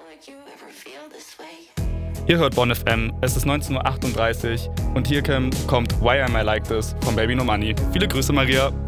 Ihr hört Bonn FM, es ist 19:38 Uhr und hier kommt Why Am I Like This von Baby No Money. Viele Grüße, Maria.